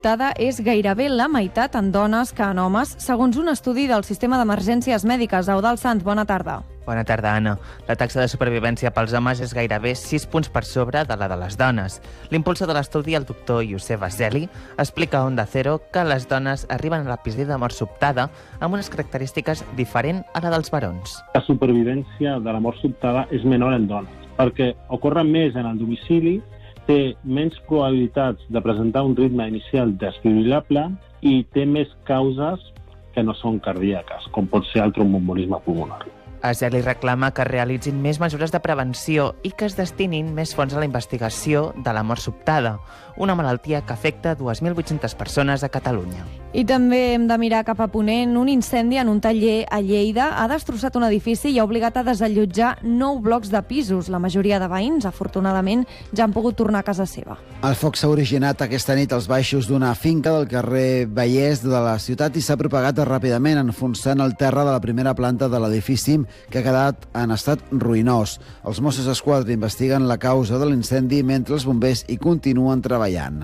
Tada és gairebé la meitat en dones que en homes, segons un estudi del Sistema d'Emergències Mèdiques. Eudald Sant, bona tarda. Bona tarda, Anna. La taxa de supervivència pels homes és gairebé 6 punts per sobre de la de les dones. L'impulsor de l'estudi, el doctor Youssef Azzeli, explica a Onda Cero que les dones arriben a l'episodi de mort sobtada amb unes característiques diferents a la dels barons. La supervivència de la mort sobtada és menor en dones, perquè ocorre més en el domicili, té menys probabilitats de presentar un ritme inicial desfibril·lable i té més causes que no són cardíaques, com pot ser el tromboembolisme pulmonar. Azzeli reclama que es realitzin més mesures de prevenció i que es destinin més fons a la investigació de la mort sobtada, una malaltia que afecta 2.800 persones a Catalunya. I també hem de mirar cap a Ponent. Un incendi en un taller a Lleida ha destrossat un edifici i ha obligat a desallotjar 9 blocs de pisos. La majoria de veïns, afortunadament, ja han pogut tornar a casa seva. El foc s'ha originat aquesta nit als baixos d'una finca del carrer Vallès de la ciutat i s'ha propagat ràpidament, enfonsant el terra de la primera planta de l'edifici, que ha quedat en estat ruïnós. Els Mossos d'Esquadra investiguen la causa de l'incendi mentre els bombers hi continuen treballant.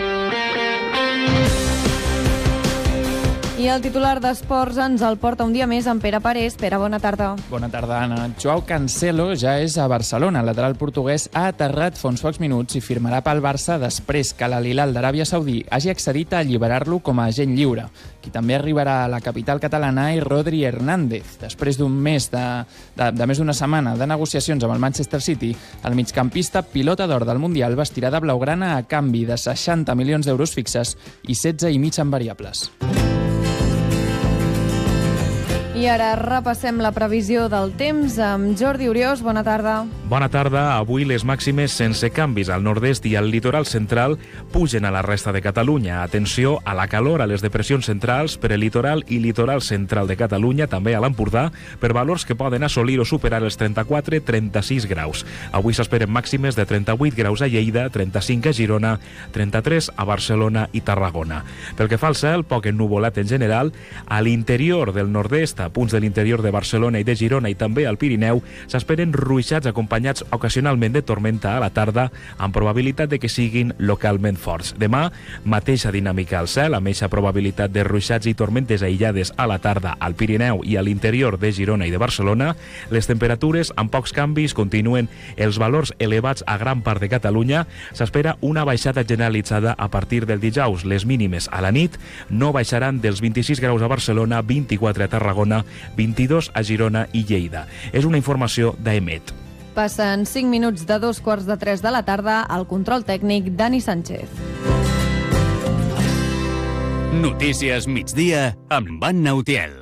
I el titular d'Esports ens el porta un dia més en Pere Parés. Pere, bona tarda. Bona tarda, Anna. Joao Cancelo ja és a Barcelona. El lateral portuguès ha aterrat fa uns pocs minuts i firmarà pel Barça després que l'Al-Hilal d'Aràbia Saudí hagi accedit a alliberar-lo com a agent lliure. Qui també arribarà a la capital catalana és Rodri Hernández. Després d'un mes de més d'una setmana de negociacions amb el Manchester City, el migcampista pilota d'or del Mundial vestirà de blaugrana a canvi de 60 milions d'euros fixes i 16,5 en variables. I ara repassem la previsió del temps amb Jordi Oriós. Bona tarda. Bona tarda. Avui les màximes sense canvis al nord-est i al litoral central pugen a la resta de Catalunya. Atenció a la calor a les depressions centrals per el litoral i litoral central de Catalunya, també a l'Empordà, per valors que poden assolir o superar els 34-36 graus. Avui s'esperen màximes de 38 graus a Lleida, 35 a Girona, 33 a Barcelona i Tarragona. Pel que fa al cel, poc ennuvolat en general. A l'interior del nord-est, a punts de l'interior de Barcelona i de Girona i també al Pirineu, s'esperen ruixats acompanyats ocasionalment de tormenta a la tarda, amb probabilitat de que siguin localment forts. Demà, mateixa dinàmica al cel, amb eixa probabilitat de ruixats i tormentes aïllades a la tarda al Pirineu i a l'interior de Girona i de Barcelona. Les temperatures, amb pocs canvis, continuen els valors elevats a gran part de Catalunya. S'espera una baixada generalitzada a partir del dijous. Les mínimes a la nit no baixaran dels 26 graus a Barcelona, 24 a Tarragona, 22 a Girona i Lleida. És una informació d'Emet. Passen 5 minuts de 2:45 de la tarda. Al control tècnic, Dani Sánchez. Notícies migdia amb Anna Utiel.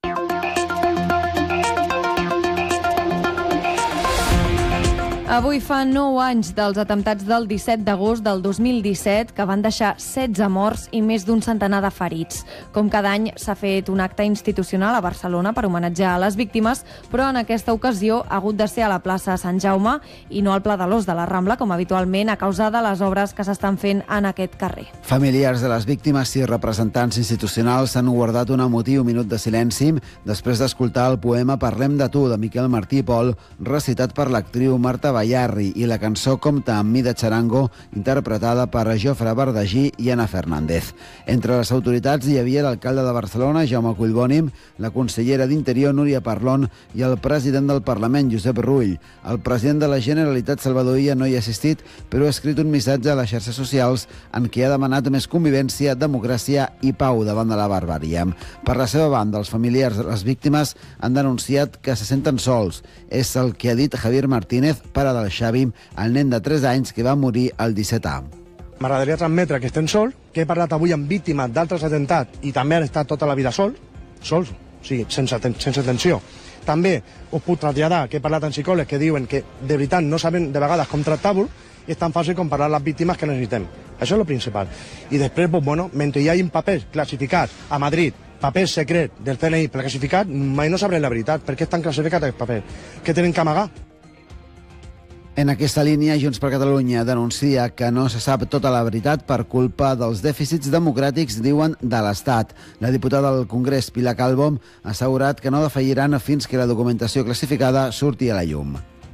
Avui fa 9 anys dels atemptats del 17 d'agost del 2017 que van deixar 16 morts i més d'un centenar de ferits. Com cada any s'ha fet un acte institucional a Barcelona per homenatjar a les víctimes, però en aquesta ocasió ha hagut de ser a la plaça Sant Jaume i no al Pla de l'Os de la Rambla, com habitualment, a causa de les obres que s'estan fent en aquest carrer. Familiars de les víctimes i representants institucionals han guardat un emotiu minut de silenci després d'escoltar el poema Parlem de tu, de Miquel Martí i Pol, recitat per l'actriu Marta Ballarri, i la cançó compta amb Mi de Charango, interpretada per Jofre Bardagí i Ana Fernández. Entre les autoritats hi havia l'alcalde de Barcelona, Jaume Collboni, la consellera d'Interior, Núria Parlon, i el president del Parlament, Josep Rull. El president de la Generalitat, Salvador Illa, no hi ha assistit, però ha escrit un missatge a les xarxes socials en què ha demanat més convivència, democràcia i pau davant de la barbària. Per la seva banda, els familiars de les víctimes han denunciat que se senten sols. És el que ha dit Javier Martínez, pare del Xavi, el nen de 3 anys que va morir el 17A. M'agradaria transmetre que estem sols, que he parlat avui amb víctimes d'altres atemptats i també han estat tota la vida sols, o sigui, sense tensió. També us puc traslladar que he parlat amb psicòlegs que diuen que de veritat no saben de vegades com tractar-vos i és tan fàcil com parlar les víctimes que necessitem. Això és el principal. I després, mentre hi hagi papers classificats a Madrid, papers secrets del CNI classificats, mai no sabré la veritat. Per què estan classificats aquests papers? Què tenen que amagar? En aquesta línia, Junts per Catalunya denuncia que no se sap tota la veritat per culpa dels dèficits democràtics, diuen, de l'Estat. La diputada del Congrés, Pilar Calvo, ha assegurat que no defalliran fins que la documentació classificada surti a la llum.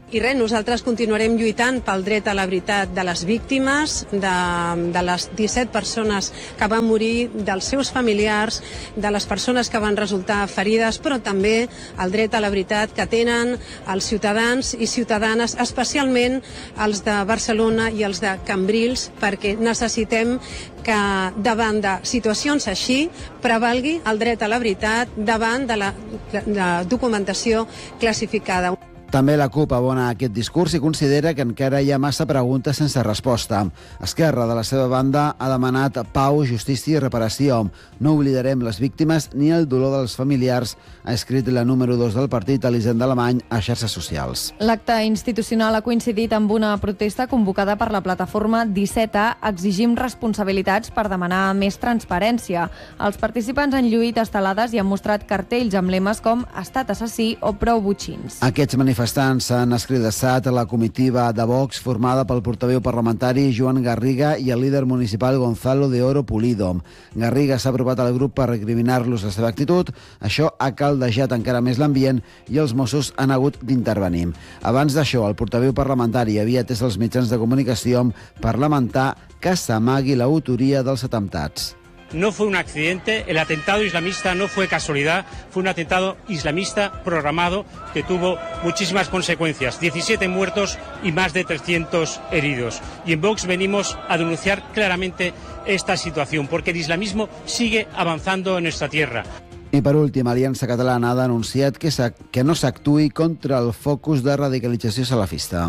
I res, nosaltres continuarem lluitant pel dret a la veritat de les víctimes, de les 17 persones que van morir, dels seus familiars, de les persones que van resultar ferides, però també el dret a la veritat que tenen els ciutadans i ciutadanes, especialment els de Barcelona i els de Cambrils, perquè necessitem que davant de situacions així prevalgui el dret a la veritat davant de la documentació classificada. També la CUP abona aquest discurs i considera que encara hi ha massa preguntes sense resposta. Esquerra, de la seva banda, ha demanat pau, justícia i reparació. No oblidarem les víctimes ni el dolor dels familiars, ha escrit la número 2 del partit, Elisenda Alemany, a xarxes socials. L'acte institucional ha coincidit amb una protesta convocada per la plataforma 17A Exigim responsabilitats per demanar més transparència. Els participants han lluït estelades i han mostrat cartells amb lemes com Estat assassí o Prou botxins. Aquests manifestants s'han escridassat a la comitiva de Vox formada pel portaveu parlamentari Joan Garriga i el líder municipal Gonzalo de Oro Pulido. Garriga s'ha apropat al grup per recriminar-los la seva actitud. Això ha caldejat encara més l'ambient i els Mossos han hagut d'intervenir. Abans d'això, el portaveu parlamentari havia atès els mitjans de comunicació per lamentar que s'amagui l'autoria dels atemptats. No fue un accidente, el atentado islamista no fue casualidad, fue un atentado islamista programado que tuvo muchísimas consecuencias, 17 muertos y más de 300 heridos. Y en Vox venimos a denunciar claramente esta situación, porque el islamismo sigue avanzando en nuestra tierra. I per últim, Aliança Catalana ha denunciat que no s'actuï contra el focus de radicalització salafista.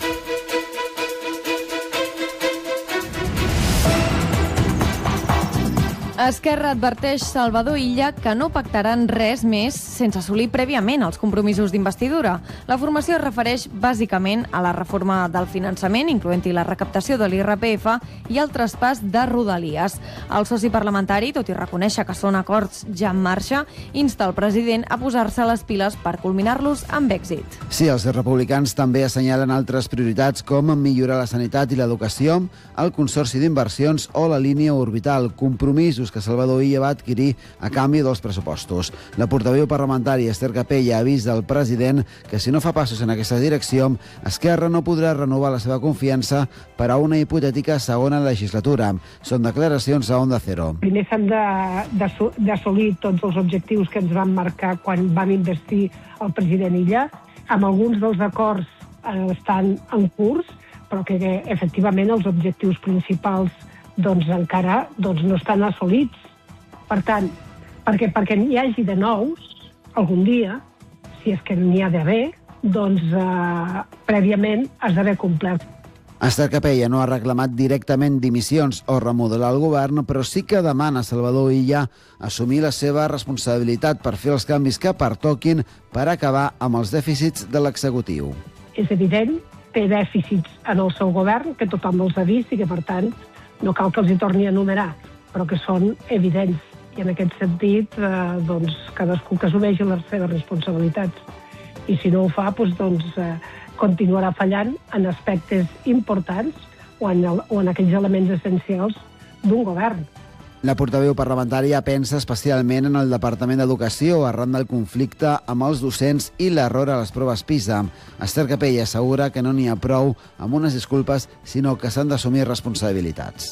Esquerra adverteix Salvador Illa que no pactaran res més sense assolir prèviament els compromisos d'investidura. La formació es refereix bàsicament a la reforma del finançament, incloent-hi la recaptació de l'IRPF i el traspàs de Rodalies. El soci parlamentari, tot i reconèixer que són acords ja en marxa, insta el president a posar-se les piles per culminar-los amb èxit. Sí, els republicans també assenyalen altres prioritats com millorar la sanitat i l'educació, el consorci d'inversions o la línia orbital, compromisos que Salvador Illa va adquirir a canvi dels pressupostos. La portaveu parlamentària Esther Capella ha avisa al president que si no fa passos en aquesta direcció, Esquerra no podrà renovar la seva confiança per a una hipotètica segona legislatura. Són declaracions a Onda Cero. Primer s'han d'assolir tots els objectius que ens van marcar quan vam investir el president Illa. Amb alguns dels acords estan en curs, però que efectivament els objectius principals encara no estan assolits. Per tant, perquè n'hi hagi de nous, algun dia, si és que n'hi ha d'haver, prèviament has d'haver complert. Esther Capella no ha reclamat directament dimissions o remodelar el govern, però sí que demana a Salvador Illa assumir la seva responsabilitat per fer els canvis que pertoquin per acabar amb els dèficits de l'executiu. És evident, té dèficits en el seu govern, que tothom els ha vist i que, per tant, no cal que els hi torni a enumerar, però que són evidents. I en aquest sentit, cadascú que assumeixi les seves responsabilitats. I si no ho fa, continuarà fallant en aspectes importants o en aquells elements essencials d'un govern. La portaveu parlamentària pensa especialment en el Departament d'Educació arran del conflicte amb els docents i l'error a les proves PISA. Esther Capella assegura que no n'hi ha prou amb unes disculpes, sinó que s'han d'assumir responsabilitats.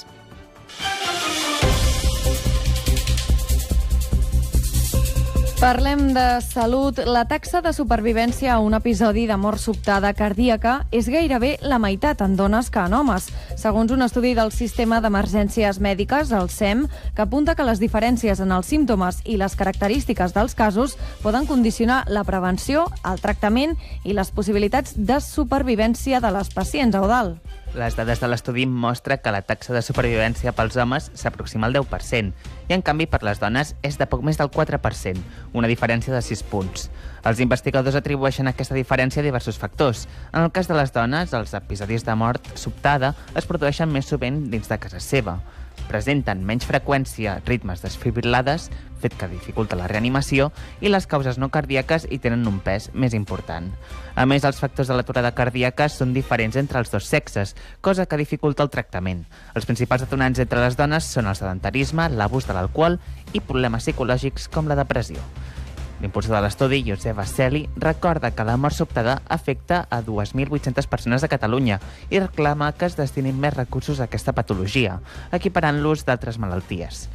Parlem de salut. La taxa de supervivència a un episodi de mort sobtada cardíaca és gairebé la meitat en dones que en homes, segons un estudi del Sistema d'Emergències Mèdiques, el SEM, que apunta que les diferències en els símptomes i les característiques dels casos poden condicionar la prevenció, el tractament i les possibilitats de supervivència de les pacients, Eudald. Les dades de l'estudi mostren que la taxa de supervivència pels homes s'aproxima al 10% i, en canvi, per les dones és de poc més del 4%, una diferència de 6 punts. Els investigadors atribueixen aquesta diferència a diversos factors. En el cas de les dones, els episodis de mort sobtada es produeixen més sovint dins de casa seva. Presenten menys freqüència, ritmes desfibrilades, fet que dificulta la reanimació, i les causes no cardíaques hi tenen un pes més important. A més, els factors de l'aturada cardíaca són diferents entre els dos sexes, cosa que dificulta el tractament. Els principals detonants entre les dones són el sedentarisme, l'abús de l'alcohol i problemes psicològics com la depressió. L'impulsor de l'estudi, Josep Asseli, recorda que la mort sobtada afecta a 2.800 persones de Catalunya i reclama que es destinin més recursos a aquesta patologia, equiparant-los d'altres malalties.